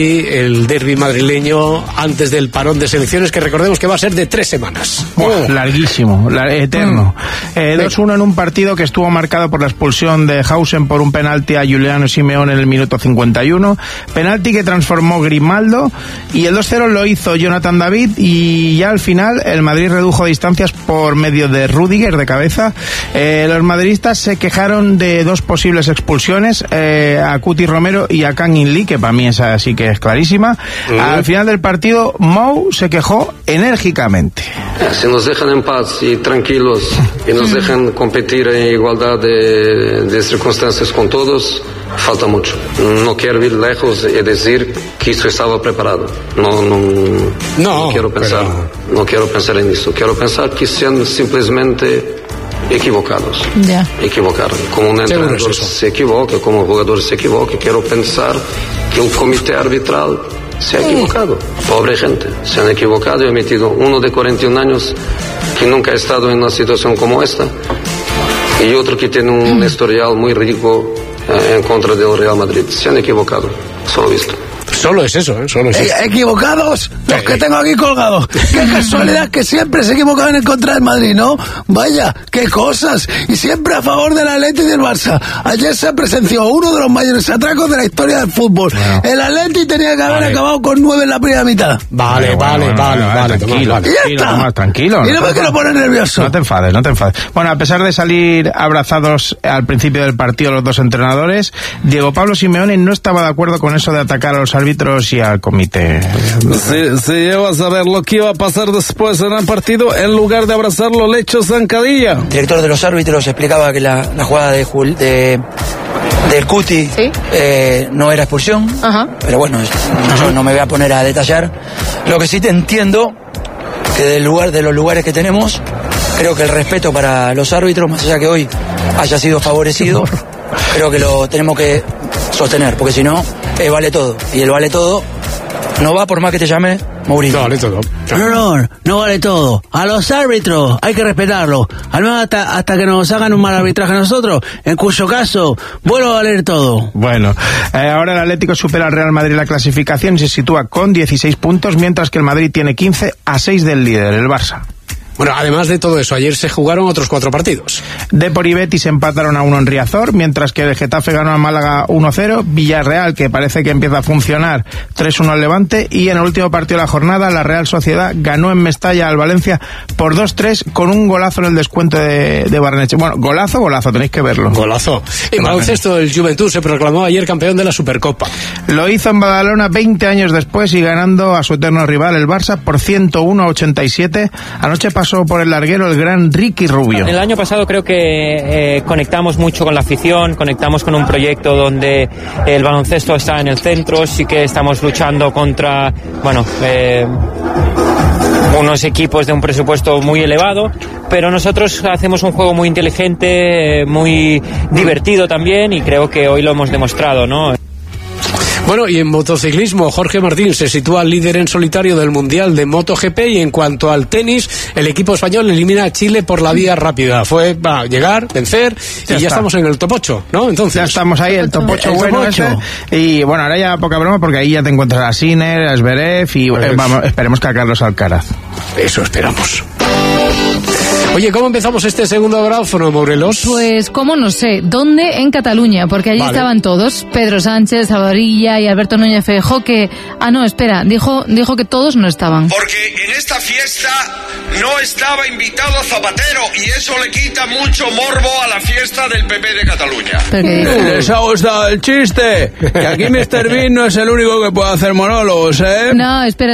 derbi madrileño antes del parón de selecciones, que recordemos que va a ser de 3 semanas. Larguísimo, eterno. 2-1 en un partido que estuvo marcado por la expulsión de Hausen por un penalti a Giuliano Simeone en el minuto 51. Penalti que transformó Grimaldo, y el 2-0 lo hizo Jonathan David, y ya al final el Madrid redujo distancias por medio de Rüdiger de cabeza. Los madridistas se quejaron de 2 posibles expulsiones, a Cuti Romero y a Kang In Lee, que para mí esa sí que es clarísima. Al final del partido, Mou se quejó enérgicamente. Si nos dejan en paz y tranquilos y nos dejan competir en igualdad de circunstancias con todos, falta mucho. No quiero ir lejos y decir que eso estaba preparado. No quiero pensar. Pero... No quiero pensar en eso. Quiero pensar que sean simplemente equivocados. Equivocaron. Como un entrenador se equivoca, como un jugador se equivoca, quiero pensar que el comité arbitral se ha equivocado. Pobre gente, se han equivocado y han metido uno de 41 años que nunca ha estado en una situación como esta, y otro que tiene un historial muy rico en contra del Real Madrid. Se han equivocado, solo visto. Solo es eso, solo es eso. Equivocados los que tengo aquí colgados. Qué casualidad que siempre se equivocaban en contra del Madrid, ¿no? Vaya, qué cosas. Y siempre a favor del Atleti y del Barça. Ayer se presenció uno de los mayores atracos de la historia del fútbol. Bueno. El Atleti tenía que haber acabado con 9 en la primera mitad. Vale, tranquilo. Y ya está. Tranquilo. Y no me quiero poner nervioso. No te enfades. Bueno, a pesar de salir abrazados al principio del partido los dos entrenadores, Diego Pablo Simeone no estaba de acuerdo con eso de atacar a los árbitros y al comité. Si llevas a ver lo que iba a pasar después en el partido, en lugar de abrazarlo le echó zancadilla. El director de los árbitros explicaba que la jugada del Cuti, ¿sí? No era expulsión. Ajá. Pero bueno, yo no me voy a poner a detallar. Lo que sí te entiendo, que de los lugares que tenemos, creo que el respeto para los árbitros, más allá que hoy haya sido favorecido, creo que lo tenemos que sostener, porque si no, vale todo. Y el vale todo no va por más que te llame Mourinho. No vale todo. No vale todo. A los árbitros hay que respetarlos. Al menos hasta que nos hagan un mal arbitraje a nosotros, en cuyo caso vuelve a valer todo. Bueno, ahora el Atlético supera al Real Madrid en la clasificación y se sitúa con 16 puntos, mientras que el Madrid tiene 15 a 6 del líder, el Barça. Bueno, además de todo eso, ayer se jugaron otros 4 partidos. Depor y Betis empataron a 1 en Riazor, mientras que el Getafe ganó a Málaga 1-0, Villarreal, que parece que empieza a funcionar, 3-1 al Levante, y en el último partido de la jornada, la Real Sociedad ganó en Mestalla al Valencia por 2-3 con un golazo en el descuento de Barrenechea. Bueno, golazo, tenéis que verlo. Golazo. En baloncesto, el Juventud se proclamó ayer campeón de la Supercopa. Lo hizo en Badalona 20 años después y ganando a su eterno rival, el Barça, por 101-87. Anoche pasó por el larguero el gran Ricky Rubio. El año pasado creo que conectamos mucho con la afición, conectamos con un proyecto donde el baloncesto está en el centro, sí que estamos luchando contra, unos equipos de un presupuesto muy elevado, pero nosotros hacemos un juego muy inteligente, muy divertido también, y creo que hoy lo hemos demostrado, ¿no? Bueno, y en motociclismo, Jorge Martín se sitúa líder en solitario del Mundial de MotoGP, y en cuanto al tenis, el equipo español elimina a Chile por la vía rápida. Fue llegar, vencer, ya estamos en el top 8, ¿no? Entonces ya estamos ahí, el top 8 bueno ese. Y bueno, ahora ya poca broma, porque ahí ya te encuentras a Sinner, a Zverev y esperemos que a Carlos Alcaraz. Eso esperamos. Oye, ¿cómo empezamos este segundo gráfono, Morelos? Pues, ¿cómo? No sé. ¿Dónde? En Cataluña, porque allí estaban todos. Pedro Sánchez, Salvadorilla y Alberto Núñez Feijóo, que... Ah, no, espera, dijo que todos no estaban. Porque en esta fiesta no estaba invitado Zapatero, y eso le quita mucho morbo a la fiesta del PP de Cataluña. ¿Les ha gustado el chiste? Que aquí Mr. Bean no es el único que puede hacer monólogos, ¿eh? No, espera.